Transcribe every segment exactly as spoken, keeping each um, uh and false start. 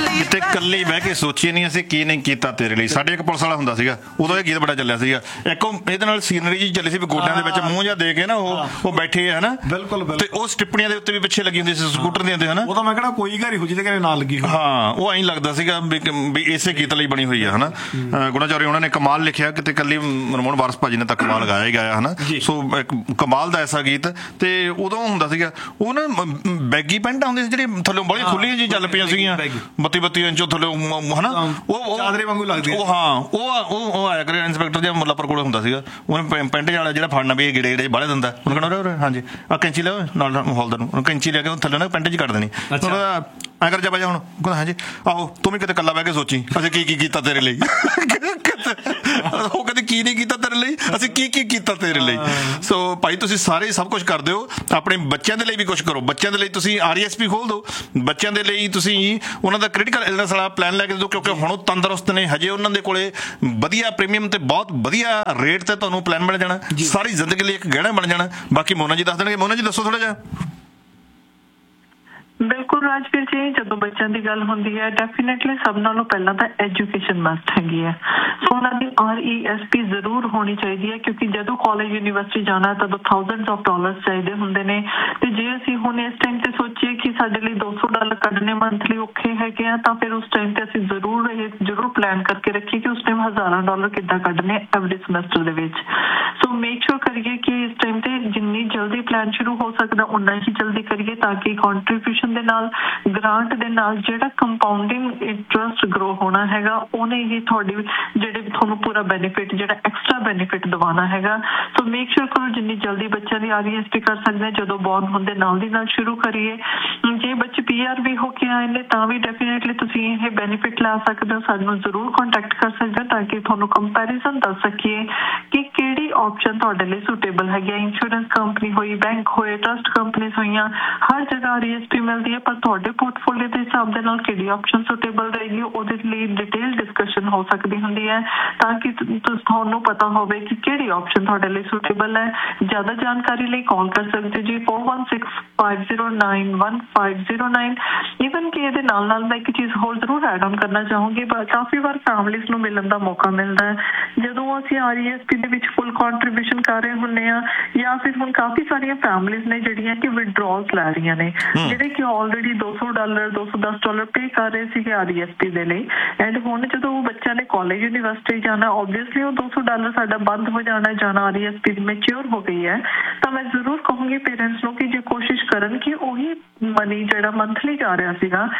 ਤੇ ਇਕੱਲੀ ਬਹਿ ਕੇ ਸੋਚੀ ਨਹੀਂ ਅਸੀਂ ਕੀ ਨਹੀਂ ਕੀਤਾ ਤੇਰੇ ਲਈ। ਸਾਡੇ ਇੱਕ ਪੁਲਿਸ ਵਾਲਾ ਹੁੰਦਾ ਸੀਗਾ, ਉਦੋਂ ਇਹ ਗੀਤ ਬੜਾ ਚੱਲਿਆ ਸੀਗਾ। ਇੱਕ ਇਹਦੇ ਨਾਲ ਸੀਨਰੀ ਜੀ ਚੱਲੀ ਸੀ ਵੀ ਗੋਡਿਆਂ ਦੇ ਵਿੱਚ ਮੂੰਹ ਜਿਹਾ ਦੇ ਕੇ ਨਾ ਉਹ ਉਹ ਬੈਠੇ ਹੈ ਨਾ, ਬਿਲਕੁਲ ਬਿਲਕੁਲ, ਤੇ ਉਹ ਟਿੱਪਣੀਆਂ ਦੇ ਉੱਤੇ ਵੀ ਪਿੱਛੇ ਲੱਗੀ ਹੁੰਦੀ ਸੀ ਸਕੂਟਰ ਦੇ ਉੱਤੇ, ਹਨਾ। ਉਹ ਤਾਂ ਮੈਂ ਕਹਿੰਦਾ ਕੋਈ ਘਰ ਹੀ ਹੋ ਜਿਹਦੇ ਘਰੇ ਨਾਲ ਲੱਗੀ। ਹਾਂ, ਉਹ ਐਂ ਲੱਗਦਾ ਸੀਗਾ ਵੀ ਇਸੇ ਗੀਤ ਲਈ ਬਣੀ ਹੋਈ ਆ, ਹਨਾ। ਗੁਣਾਚੌਰੀ ਉਹਨਾਂ ਨੇ ਕਮਾਲ ਲਿਖਿਆ, ਕਿਤੇ ਇਕੱਲੀ ਮਨਮੋਹਨ ਵਾਰਸ ਭਾਜੀ ਨੇ ਤਾਂ ਕਮਾਲ ਗਾਇਆ ਹੀ ਗਾਇਆ, ਹਨਾ। ਸੋ ਇੱਕ ਕਮਾਲ ਦਾ ਐਸਾ ਗੀਤ। ਤੇ ਉਦੋਂ ਹੁੰਦਾ ਸੀਗਾ ਉਹ ਨਾ ਬੈਗੀ ਪੈਂਟਾਂ ਹੁੰਦੀਆਂ ਸੀ ਜਿਹੜੀ ਥੱਲੇ ਬੜੀ ਖੁੱਲੀਆਂ ਜੀ ਚੱਲ ਪਈਆਂ ਸੀਗੀਆਂ, ਬੱਤੀ ਬੱਤੀ ਇੰਚੋਂ ਥੱਲੇ, ਹਨਾ। ਉਹ ਚਾਦਰੇ ਵਾਂਗੂ ਲੱਗਦੀ। ਉਹ ਹਾਂ, ਉਹ ਉਹ ਆਇਆ ਕਰੇ ਇੰਸਪੈਕਟਰ ਜਿਹਾ ਮੁੱਲਾਪੁਰ ਕੋਲ ਹੁੰਦਾ ਸੀਗਾ, ਉਹਨੇ ਪੈਂਟ ਵਾਲਾ ਜਿਹੜਾ ਫੜਨਾ ਵੀ ਗੇੜੇ ਗੇੜੇ ਬਾਹਲੇ ਦਿੰਦਾ, ਉਹਨੂੰ ਕਹਿਣਾ ਹਾਂਜੀ ਆ ਕੈਂਚੀ ਲਿਆਓ ਨਾਲ ਹੌਲਦਾਰ ਨੂੰ, ਕੈਂਚੀ ਲੈ ਕੇ ਥੱਲੇ ਨਾ ਪੈਂਟ 'ਚ ਕੱਢ ਦੇਣੀ। ਐਂ ਕਰ ਜਾ ਬਾਜਾ ਹੁਣ, ਕਹਿੰਦਾ ਹਾਂਜੀ ਆਹੋ ਤੂੰ ਵੀ ਕਿਤੇ ਇਕੱਲਾ ਬਹਿ ਕੇ ਸੋਚੀ ਅਸੀਂ ਕੀ ਕੀ ਕੀਤਾ ਤੇਰੇ ਲਈ। ਉਹ ਕਹਿੰਦੇ ਕੀ ਨਹੀਂ ਕੀਤਾ ਤੇਰੇ ਲਈ, ਅਸੀਂ ਕੀ ਕੀ ਕੀਤਾ ਤੇਰੇ ਲਈ। ਸੋ ਭਾਈ ਤੁਸੀਂ ਸਾਰੇ ਸਭ ਕੁਛ ਕਰਦੇ ਹੋ, ਆਪਣੇ ਬੱਚਿਆਂ ਦੇ ਲਈ ਵੀ ਕੁਛ ਕਰੋ। ਬੱਚਿਆਂ ਦੇ ਲਈ ਤੁਸੀਂ ਆਰ ਈ ਐਸ ਪੀ ਖੋਲ ਦਿਓ, ਬੱਚਿਆਂ ਦੇ ਲਈ ਤੁਸੀਂ ਉਹਨਾਂ ਦਾ ਕ੍ਰਿਟੀਕਲ ਇਲਨੈਸ ਵਾਲਾ ਪਲਾਨ ਲੈ ਕੇ ਦਿਓ, ਕਿਉਂਕਿ ਹੁਣ ਉਹ ਤੰਦਰੁਸਤ ਨੇ, ਹਜੇ ਉਹਨਾਂ ਦੇ ਕੋਲੇ ਵਧੀਆ ਪ੍ਰੀਮੀਅਮ ਤੇ ਬਹੁਤ ਵਧੀਆ ਰੇਟ ਤੇ ਤੁਹਾਨੂੰ ਪਲਾਨ ਮਿਲ ਜਾਣਾ, ਸਾਰੀ ਜ਼ਿੰਦਗੀ ਲਈ ਇੱਕ ਗਹਿਣਾ ਬਣ ਜਾਣਾ। ਬਾਕੀ ਮੋਨਾ ਜੀ ਦੱਸ ਦੇਣਗੇ। ਮੋਨਾ ਜੀ ਦੱਸੋ ਥੋੜਾ ਜਿਹਾ। ਬਿਲਕੁਲ ਰਾਜਵੀਰ ਜੀ, ਜਦੋਂ ਬੱਚਿਆਂ ਦੀ ਗੱਲ ਹੁੰਦੀ ਹੈ ਡੈਫੀਨੇਟਲੀ ਸਭ ਨਾਲੋਂ ਪਹਿਲਾਂ ਤਾਂ ਐਜੂਕੇਸ਼ਨ ਮਸਟ ਹੈਗੀ ਹੈ। ਸੋ ਉਹਨਾਂ ਦੀ ਆਰ ਈ ਐਸ ਪੀ ਜ਼ਰੂਰ ਹੋਣੀ ਚਾਹੀਦੀ ਹੈ, ਕਿਉਂਕਿ ਜਦੋਂ ਕਾਲਜ ਯੂਨੀਵਰਸਿਟੀ ਜਾਣਾ ਤਦੋਂ ਥਾਊਜ਼ੈਂਡਸ ਆਫ ਡਾਲਰਸ ਚਾਹੀਦੇ ਹੁੰਦੇ ਨੇ। ਤੇ ਜੇ ਅਸੀਂ ਹੁਣ ਇਸ ਟਾਈਮ ਤੇ ਸੋਚੀਏ ਕਿ ਸਾਡੇ ਲਈ ਦੋ ਸੌ ਡਾਲਰ ਕੱਢਣੇ ਮੰਥਲੀ ਔਖੇ ਹੈਗੇ ਆ, ਤਾਂ ਫਿਰ ਉਸ ਟਾਈਮ ਤੇ ਅਸੀਂ ਜ਼ਰੂਰ ਇਹ ਜ਼ਰੂਰ ਪਲਾਨ ਕਰਕੇ ਰੱਖੀਏ ਕਿ ਉਸ ਟਾਈਮ ਹਜ਼ਾਰਾਂ ਡਾਲਰ ਕਿੱਦਾਂ ਕੱਢਣੇ ਐਵਰੀ ਸਮੈਸਟਰ ਦੇ ਵਿੱਚ। ਸੋ ਮੇਕ ਸ਼ੋਰ ਕਰੀਏ ਕਿ ਇਸ ਟਾਈਮ ਤੇ ਜਿੰਨੀ ਜਲਦੀ ਪਲਾਨ ਸ਼ੁਰੂ ਹੋ ਸਕਦਾ ਉਨਾ ਹੀ ਜਲਦੀ ਕਰੀਏ, ਤਾਂ ਕਿ ਕੰਟਰੀਬਿਊਸ਼ਨ ਦੇ ਨਾਲ ਗ੍ਰਾਂਟ ਦੇ ਨਾਲ ਜਿਹੜਾ ਕੰਪਾਊਂਡਿੰਗ ਇੰਟਰਸਟ ਗਰੋ ਹੋਣਾ ਹੈਗਾ ਉਹਨੇ ਹੀ ਤੁਹਾਡੀ ਜਿਹੜੇ ਤੁਹਾਨੂੰ ਪੂਰਾ ਬੈਨੀਫਿਟ ਜਿਹੜਾ ਐਕਸਟਰਾ ਬੈਨੀਫਿਟ ਦਿਵਾਉਣਾ ਹੈਗਾ। ਸੋ ਮੇਕ ਸ਼ੋਰ ਕਰੋ ਜਿੰਨੀ ਜਲਦੀ ਬੱਚਿਆਂ ਦੀ ਆਰ ਈ ਐਸ ਪੀ ਕਰ ਸਕਦੇ ਹਾਂ, ਜਦੋਂ ਬੋਰਨ ਹੁੰਦੇ ਨਾਲ ਦੀ ਨਾਲ ਸ਼ੁਰੂ ਕਰੀਏ। ਜੇ ਬੱਚੇ ਪੀ ਆਰ ਵੀ ਹੋ ਕੇ ਆਏ ਨੇ ਤਾਂ ਵੀ ਡੈਫੀਨੇਟਲੀ ਤੁਸੀਂ ਇਹ ਬੈਨੀਫਿਟ ਲੈ ਸਕਦੇ ਹੋ, ਸਾਨੂੰ ਜ਼ਰੂਰ ਕੰਟੈਕਟ ਕਰ ਸਕਦੇ ਹੋ ਤਾਂ ਕਿ ਤੁਹਾਨੂੰ ਕੰਪੈਰੀਜ਼ਨ ਦੱਸ ਸਕੀਏ ਕਿ ਕਿਹੜੀ ਆਪਸ਼ਨ ਤੁਹਾਡੇ ਲਈ ਸੁਟੇਬਲ ਹੈਗੀ। ਇੰਸ਼ੋਰੈਂਸ ਕੰਪਨੀ ਹੋਈ, ਬੈਂਕ ਹੋਏ, ਟਰਸਟ ਕੰਪਨੀਜ਼ ਹੋਈਆਂ, ਹਰ ਜਗ੍ਹਾ ਆਰ ਈ ਐਸ ਪੀ ਮਿਲਦੀ ਹੈ, ਪਰ ਤੁਹਾਡੇ ਪੋਰਟਫੋਲੀਓ ਦੇ ਹਿਸਾਬ ਦੇ ਨਾਲ ਕਿਹੜੀ ਆਪਸ਼ਨ ਸੁਟੇਬਲ ਰਹੇਗੀ ਉਹਦੇ ਲਈ ਡਿਟੇਲ ਡਿਸਕਸ਼ਨ ਹੋ ਸਕਦੀ ਹੁੰਦੀ ਹੈ, ਤਾਂ ਕਿ ਤੁਹਾਨੂੰ ਪਤਾ ਹੋਵੇ ਕਿ ਕਿਹੜੀ ਆਪਸ਼ਨ ਤੁਹਾਡੇ ਲਈ ਸੁਟੇਬਲ ਹੈ। ਜ਼ਿਆਦਾ ਜਾਣਕਾਰੀ ਲਈ ਕਾਲ ਕਰ ਸਕਦੇ ਜੀ four one six five zero nine one five zero nine. Even ਕਿ ਇਹਦੇ ਨਾਲ ਨਾਲ ਮੈਂ ਇੱਕ ਚੀਜ਼ ਹੋਰ ਜ਼ਰੂਰ ਐਡ ਆਨ ਕਰਨਾ ਚਾਹੂੰਗੀ, ਕਾਫੀ ਵਾਰ ਫੈਮਲੀਜ਼ ਨੂੰ ਮਿਲਣ ਦਾ ਮੌਕਾ ਮਿਲਦਾ ਹੈ ਜਦੋਂ ਅਸੀਂ ਆਰ ਈ ਐਸ ਪੀ ਦੇ ਵਿੱਚ ਫੁੱਲ ਕੰਟਰੀਬਿਊਸ਼ਨ ਕਰ ਰਹੇ ਹੁੰਦੇ ਹਾਂ, ਜਾਂ ਫਿਰ ਹੁਣ ਕਾਫੀ ਸਾਰੀਆਂ ਫੈਮਲੀਜ਼ ਨੇ ਜਿਹੜੀਆਂ ਕਿ ਵਿਡਰੋਲਸ ਲੈ ਰਹੀਆਂ ਨੇ, ਜਿਹੜੇ ਕਿ ਆਲਰੇਡੀ ਦੋ ਸੌ ਡਾਲਰ ਦੋ ਸੌ ਦਸ ਡਾਲਰ ਪੇ ਕਰ ਰਹੇ ਸੀਗੇ ਆਰ ਈ ਐਸ ਪੀ ਦੇ ਲਈ, ਐਂਡ ਹੁਣ ਜਦੋਂ ਉਹ ਬੱਚਿਆਂ ਨੇ ਕਾਲਜ ਯੂਨੀਵਰਸਿਟੀ ਜਾਣਾ ਓਬਵੀਅਸਲੀ ਉਹ ਦੋ ਸੌ ਡਾਲਰ ਸਾਡਾ ਬੰਦ ਹੋ ਜਾਣਾ, ਜਾਣਾ R E S P mature ਹੋ ਗਈ ਹੈ। ਤਾਂ ਮੈਂ ਜ਼ਰੂਰ ਕਹੂੰਗੀ ਪੇਰੈਂਟਸ ਨੂੰ ਕਿ ਜੇ ਕੋਸ਼ਿਸ਼ ਕਰਨ ਕਿ ਉਹੀ ਮਨੀ ਜਿਹੜਾ ਮੰਥਲੀ ਜਾ ਰਿਹਾ ਸੀਗਾ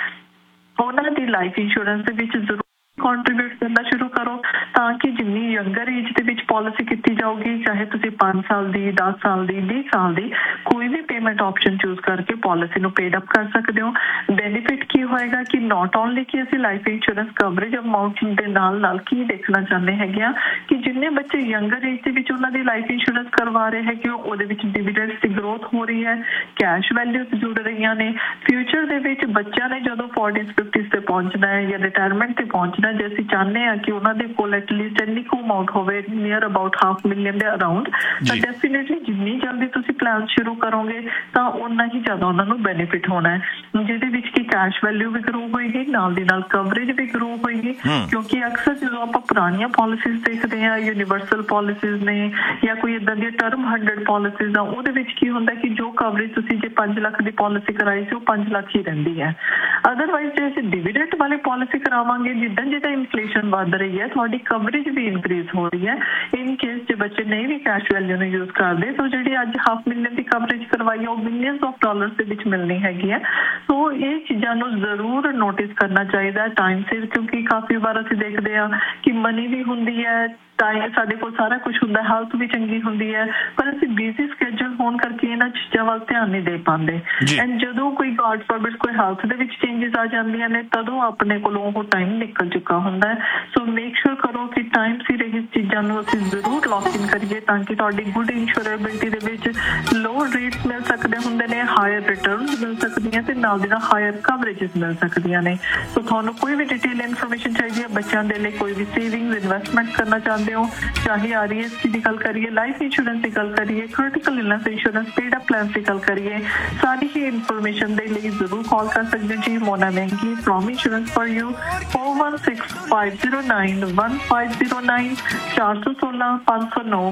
ਉਹਨਾਂ ਦੀ ਲਾਈਫ ਇੰਸ਼ੋਰੈਂਸ ਦੇ ਵਿੱਚ ਜ਼ਰੂਰ ਕੰਟਰੀਬਿਊਟ ਕਰਨਾ ਸ਼ੁਰੂ ਕਰੋ, ਤਾਂ ਕਿ ਜਿੰਨੀ ਯੰਗਰ ਏਜ ਦੇ ਵਿੱਚ ਪਾਲਿਸੀ ਕੀਤੀ ਜਾਊਗੀ, ਚਾਹੇ ਤੁਸੀਂ ਪੰਜ ਸਾਲ ਦੀ, ਦਸ ਸਾਲ ਦੀ, ਵੀਹ ਸਾਲ ਦੀ, ਕੋਈ ਵੀ ਪੇਮੈਂਟ ਆਪਸ਼ਨ ਚੂਜ਼ ਕਰਕੇ ਪਾਲਿਸੀ ਨੂੰ ਪੇਡ ਅਪ ਕਰ ਸਕਦੇ ਹੋ। ਬੈਨੀਫਿਟ ਕੀ ਹੋਏਗਾ ਕਿ ਨਾਟ ਓਨਲੀ ਕਿ ਅਸੀਂ ਲਾਈਫ ਇੰਸ਼ੋਰੈਂਸ ਕਵਰੇਜ ਅਮਾਊਂਟ ਦੇ ਨਾਲ ਨਾਲ ਕੀ ਦੇਖਣਾ ਚਾਹੁੰਦੇ ਹੈਗੇ ਆ ਕਿ ਜਿੰਨੇ ਬੱਚੇ ਯੰਗਰ ਏਜ ਦੇ ਵਿੱਚ ਉਹਨਾਂ ਦੀ ਲਾਈਫ ਇੰਸ਼ੋਰੈਂਸ ਕਰਵਾ ਰਹੇ ਹੈਗੇ ਉਹਦੇ ਵਿੱਚ ਡਿਵੀਡੈਂਡਸ ਦੀ ਗਰੋਥ ਹੋ ਰਹੀ ਹੈ, ਕੈਸ਼ ਵੈਲਿਊਜ਼ ਜੁੜ ਰਹੀਆਂ ਨੇ। ਫਿਊਚਰ ਦੇ ਵਿੱਚ ਬੱਚਿਆਂ ਨੇ ਜਦੋਂ ਫੋਰਟੀਜ਼ ਫਿਫਟੀਜ਼ ਤੇ ਪਹੁੰਚਣਾ ਹੈ ਜਾਂ ਰਿਟਾਇਰਮੈਂਟ ਤੇ ਪਹੁੰਚਣਾ, ਜੇ ਅਸੀਂ ਚਾਹੁੰਦੇ ਹਾਂ ਕਿ ਉਹਨਾਂ ਦੇ ਕੋਲ ਐਟਲੀਸਟ ਇੰਨੀ ਕੁ ਅਮਾਊਂਟ ਹੋਵੇ ਨੀਅਰ ਅਬਾਊਟ ਹਾਫ ਮਿਲੀਅਨ ਦੇ ਅਰਾਊਂਡ, ਤਾਂ ਡੈਫੀਨੇਟਲੀ ਜਿੰਨੀ ਜਲਦੀ ਤੁਸੀਂ ਪਲਾਨ ਸ਼ੁਰੂ ਕਰੋਗੇ ਤਾਂ ਉਨਾ ਹੀ ਜ਼ਿਆਦਾ ਉਹਨਾਂ ਨੂੰ ਬੈਨੀਫਿਟ ਹੋਣਾ ਹੈ, ਜਿਹਦੇ ਵਿੱਚ ਕਿ ਕੈਸ਼ ਵੈਲਿਊ ਵੀ ਗਰੋ ਹੋਏਗੀ, ਨਾਲ ਦੀ ਨਾਲ ਕਵਰੇਜ ਵੀ ਗਰੋ ਹੋਏਗੀ। ਕਿਉਂਕਿ ਅਕਸਰ ਜਦੋਂ ਆਪਾਂ ਪੁਰਾਣੀਆਂ ਪਾਲਿਸੀਜ਼ ਦੇਖਦੇ ਹਾਂ, ਯੂਨੀਵਰਸਲ ਪਾਲਿਸੀਜ਼ ਨੇ ਜਾਂ ਕੋਈ ਇੱਦਾਂ ਦੀਆਂ ਟਰਮ ਹੰਡਰਡ ਪਾਲਿਸੀਜ਼ ਆ, ਉਹਦੇ ਵਿੱਚ ਕੀ ਹੁੰਦਾ ਕਿ ਜੋ ਕਵਰੇਜ ਤੁਸੀਂ ਜੇ ਪੰਜ ਲੱਖ ਦੀ ਪਾਲਿਸੀ ਕਰਾਈ ਸੀ ਉਹ ਪੰਜ ਲੱਖ ਹੀ ਰਹਿੰਦੀ ਹੈ। ਅਦਰਵਾਈਜ਼ ਜੇ ਅਸੀਂ ਡਿਵੀਡੈਂਟ ਵਾਲੀ ਪਾਲਿਸੀ ਕਰਾਵਾਂਗੇ, ਜਿੱਦਾਂ ਜਿੱਦਾਂ ਇਨਫਲੇਸ਼ਨ ਵੱਧ ਰਹੀ ਹੈ ਤੁਹਾਡੀ ਕਵਰੇਜ ਵੀ ਇਨਕਰੀਜ਼ ਹੋ ਰਹੀ ਹੈ। ਇਨ ਕੇਸ ਜੇ ਬੱਚੇ ਨਹੀਂ ਵੀ ਕੈਸ਼ ਵੈਲਿਊ ਨੂੰ ਯੂਜ਼ ਕਰਦੇ ਤਾਂ ਜਿਹੜੀ ਅੱਜ ਹਾਫ ਮਿਲੀਅਨ ਦੀ ਕਵਰੇਜ ਕਰਵਾਈ ਹੈ ਉਹ ਮਿਲੀਅਨਸ ਆਫ ਡਾਲਰਸ ਦੇ ਵਿੱਚ ਮਿਲਣੀ ਹੈਗੀ ਹੈ। ਸੋ ਇਹ ਚੀਜ਼ਾਂ ਨੂੰ ਜ਼ਰੂਰ ਨੋਟਿਸ ਕਰਨਾ ਚਾਹੀਦਾ ਟਾਈਮ ਸਿਰ, ਕਿਉਂਕਿ ਕਾਫੀ ਵਾਰ ਅਸੀਂ ਦੇਖਦੇ ਹਾਂ ਕਿ ਮਨੀ ਵੀ ਹੁੰਦੀ ਹੈ, ਟਾਈਮ ਸਾਡੇ ਕੋਲ ਸਾਰਾ ਕੁਝ ਹੁੰਦਾ, ਹੈਲਥ ਵੀ ਚੰਗੀ ਹੁੰਦੀ ਹੈ, ਪਰ ਅਸੀਂ ਬਿਜ਼ੀ ਸਕੇਜੂਲ ਹੋਣ ਕਰਕੇ ਇਹਨਾਂ ਚੀਜ਼ਾਂ ਵੱਲ ਧਿਆਨ ਨਹੀਂ ਦੇ ਪਾਉਂਦੇ। ਐਂਡ ਜਦੋਂ ਕੋਈ ਗॉड ਫॉरबिड ਕੋਈ ਹੈਲਥ ਦੇ ਵਿੱਚ ਚੇਂਜਸ ਆ ਜਾਂਦੀਆਂ ਨੇ ਤਦੋਂ ਆਪਣੇ ਕੋਲੋਂ ਉਹ ਟਾਈਮ ਨਿਕਲ ਚੁੱਕਾ ਚੁੱਕਾ ਹੁੰਦਾ ਹੈ। ਸੋ ਮੇਕ ਸ਼ੋਰ ਕਰੋ ਕਿ ਟਾਈਮ ਸਿਰ ਇਹ ਚੀਜ਼ਾਂ ਨੂੰ ਅਸੀਂ ਜ਼ਰੂਰ ਲੌਕ ਇਨ ਕਰੀਏ ਤਾਂ ਕਿ ਤੁਹਾਡੀ ਗੁੱਡ ਇੰਸ਼ੋਰੈਬਿਲਟੀ ਦੇ ਵਿੱਚ ਲੋ ਰੇਟਸ ਮਿਲ ਸਕਦੇ ਹੁੰਦੇ ਨੇ, ਹਾਇਰ ਰਿਟਰਨਸ ਮਿਲ ਸਕਦੀਆਂ ਤੇ ਨਾਲ ਦੀ ਨਾਲ ਹਾਇਰ ਕਵਰੇਜਸ ਮਿਲ ਸਕਦੀਆਂ ਨੇ। ਸੋ ਤੁਹਾਨੂੰ ਕੋਈ ਵੀ ਡਿਟੇਲ ਇਨਫੋਰਮੇਸ਼ਨ ਚਾਹੀਦੀ ਹੈ ਬੱਚਿਆਂ ਦੇ ਲਈ, ਕੋਈ ਵੀ ਸੇਵਿੰਗਸ ਇਨਵੈਸਟਮੈਂਟ ਕਰਨਾ ਚਾਹੁੰਦੇ ਹੋ, ਚਾਹੇ ਆਰ ਈ ਐਸ ਦੀ ਗੱਲ ਕਰੀਏ, ਲਾਈਫ ਇੰਸ਼ੋਰੈਂਸ ਦੀ ਗੱਲ ਕਰੀਏ, critical illness insurance, paid up plan ਦੀ ਗੱਲ ਕਰੀਏ, ਸਾਰੀ ਹੀ ਇਨਫੋਰਮੇਸ਼ਨ ਦੇ ਲਈ ਜ਼ਰੂਰ ਕਾਲ ਕਰ ਸਕਦੇ ਜੀ। ਮੋਨਾ ਮਹਿੰਗੀ from insurance for you four one six five zero nine one five zero nine चार सौ सोलह पाँच सौ नौ